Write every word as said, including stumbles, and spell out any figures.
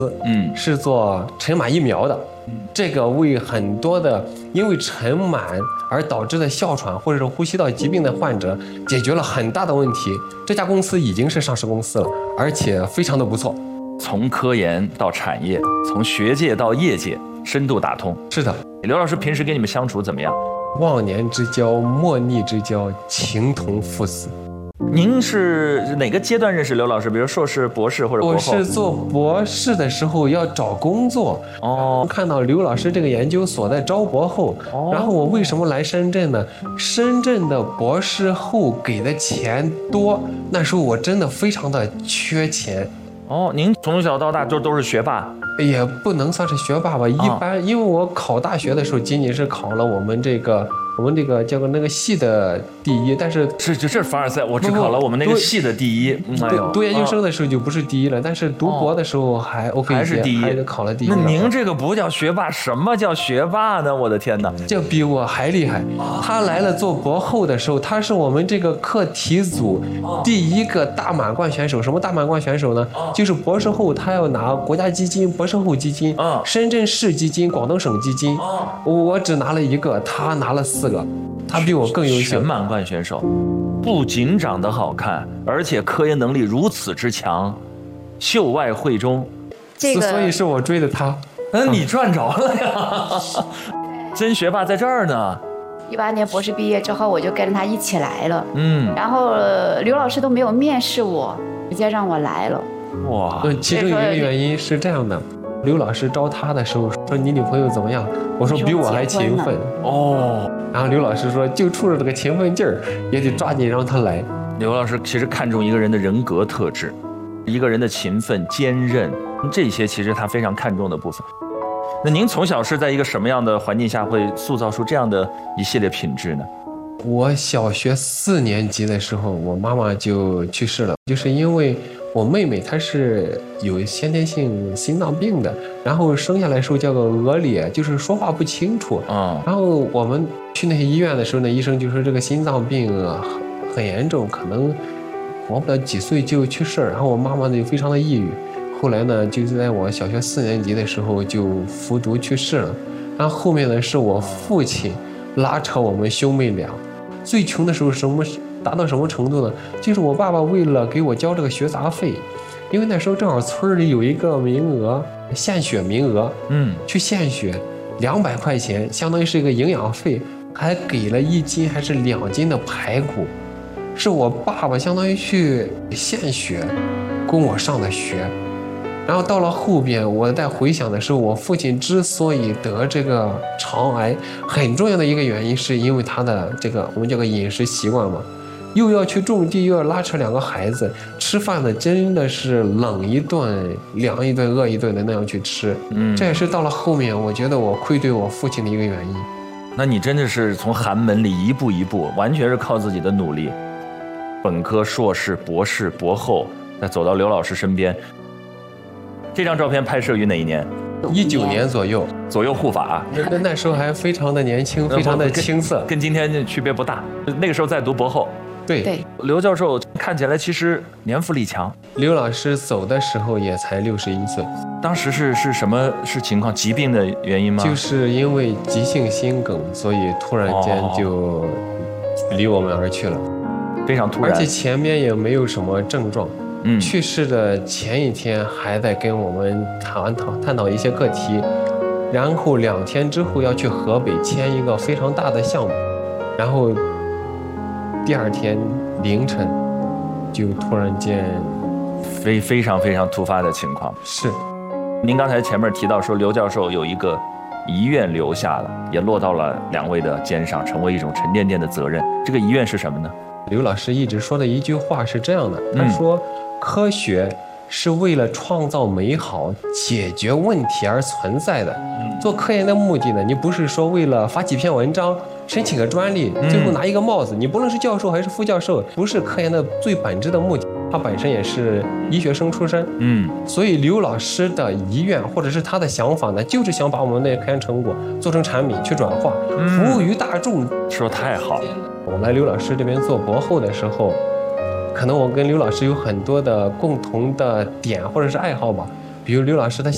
嗯， 是做尘螨疫苗的。这个为很多的因为尘螨而导致的哮喘或者是呼吸道疾病的患者解决了很大的问题。这家公司已经是上市公司了，而且非常的不错。 从科研到产业，从学界到业界，深度打通。 是的， 刘老师平时跟你们相处怎么样？ 忘年之交，莫逆之交，情同父子。 您是哪个阶段认识刘老师？比如硕士、博士或者博后？ 我是做博士的时候要找工作，哦，看到刘老师这个研究所在招博后，哦，然后我为什么来深圳呢？深圳的博士后给的钱多，那时候我真的非常的缺钱。 哦，您从小到大就都是学霸？ 也不能算是学霸吧，一般，哦，因为我考大学的时候仅仅是考了我们这个我们这个叫个那个系的第一，但是是就这凡尔赛，我只考了我们那个系的第一。 嗯、哎呦，读研究生的时候就不是第一了，哦，但是读博的时候还 OK 还是第一， 还是考了第一。 那您这个不叫学霸，什么叫学霸呢？我的天哪， 这比我还厉害。他来了做博后的时候，他是我们这个课题组第一个大满贯选手。什么大满贯选手呢？就是博士后他要拿国家基金、博士后基金、深圳市基金、广东省基金，我只拿了一个，他拿了四个。他比我更优秀， 全满贯选手，不仅长得好看，而且科研能力如此之强，秀外慧中。 这个，所以是我追的他。 那你赚着了呀！真学霸在这儿呢。 一八年博士毕业之后，我就跟着他一起来了。嗯，然后刘老师都没有面试我，直接让我来了。 哇， 其中一个原因是这样的。刘老师招他的时候说：“你女朋友怎么样？”我说：“比我还勤奋。”哦，然后刘老师说：“就冲着这个勤奋劲儿，也得抓紧让他来。” 刘老师其实看重一个人的人格特质，一个人的勤奋、坚韧，这些其实他非常看重的部分。那您从小是在一个什么样的环境下会塑造出这样的一系列品质呢？ 我小学四年级的时候，我妈妈就去世了，就是因为我妹妹她是有先天性心脏病的，然后生下来的时候叫个讹咧，就是说话不清楚。嗯，然后我们去那些医院的时候呢，医生就说这个心脏病啊很严重，可能活不了几岁就去世。然后我妈妈呢就非常的抑郁，后来呢就是在我小学四年级的时候就服毒去世了。然后后面呢是我父亲拉扯我们兄妹俩。最穷的时候什么达到什么程度呢？就是我爸爸为了给我交这个学杂费，因为那时候正好村里有一个名额，献血名额，嗯，去献血两百块钱，相当于是一个营养费，还给了一斤还是两斤的排骨，是我爸爸相当于去献血供我上的学。然后到了后边，我在回想的时候，我父亲之所以得这个肠癌，很重要的一个原因是因为他的这个我们叫个饮食习惯嘛，又要去种地，又要拉扯两个孩子，吃饭的真的是冷一顿凉一顿饿一顿的那样去吃。嗯，这也是到了后面我觉得我愧对我父亲的一个原因。 那你真的是从寒门里一步一步，完全是靠自己的努力，本科、硕士、博士、博后，再走到刘老师身边。这张照片拍摄于哪一年？ 一九年左右， 左右护法。 那那时候还非常的年轻，非常的青涩， 跟, 跟今天区别不大。那个时候在读博后。 对对， 刘教授看起来其实年富力强。 刘老师走的时候也才六十一岁。 当时是是什么是情况？疾病的原因吗？ 就是因为急性心梗，所以突然间就离我们而去了， 哦、非常突然， 而且前边也没有什么症状。嗯，去世的前一天还在跟我们探讨探讨一些课题，然后两天之后要去河北签一个非常大的项目，然后第二天凌晨就突然间非非常非常突发的情况。 是， 您刚才前面提到说刘教授有一个遗愿留下了，也落到了两位的肩上，成为一种沉甸甸的责任。这个遗愿是什么呢？ 刘老师一直说的一句话是这样的，他说、嗯、科学是为了创造美好、解决问题而存在的。做科研的目的呢，你不是说为了发几篇文章、申请个专利，最后拿一个帽子。你不论是教授还是副教授，不是科研的最本质的目的。他本身也是医学生出身，嗯，所以刘老师的遗愿或者是他的想法呢，就是想把我们的科研成果做成产品去转化，服务于大众。 说太好了。 我来刘老师这边做博后的时候，可能我跟刘老师有很多的共同的点或者是爱好吧，比如刘老师他